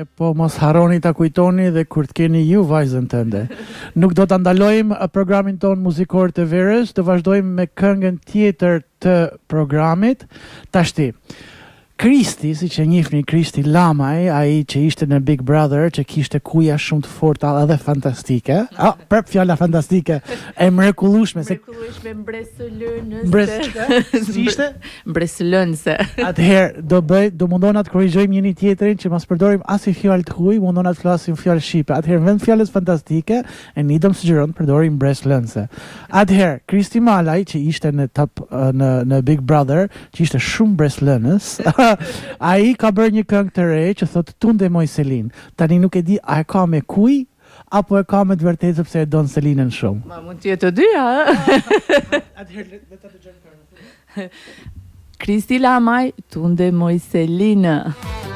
E po mos harroni ta kujtoni dhe kur të keni ju vajzën tënde. Nuk do ta ndalojmë programin ton muzikor të verës, do vazhdojmë me këngën tjetër të programit. Tashti, Kristi, si që njihni Kristi Lamaj, ai që ishte në Big Brother, që kishte kuja shumë të forta edhe fantastike. Prap fjala fantastike, e mrekullueshme se Mbresëlënëse. Si ishte? Mbresëlënëse. Atëherë do mundona të korrigjojmë njëri tjetrin që mos përdorim as i fjalë të huaj, mundona të flasim fjalë shqipe. Atëherë vend fjalës fantastike, e nidëm sugjeron të përdorim mbresëlënëse. Atëherë Kristi Malaj që ishte në top në Big Brother, që ishte shumë mbresëlënës, ai ka bërë një këngë të re që thotë Tunde moj Selin. Tani nuk e di a e ka me kuj apo e ka me të vërtetë sepse e don Selinën shumë. Ma mund të jetë të dyja. Atëherë le ta dëgjojmë këngën. Kristi Lamaj, Tunde moj Selinë.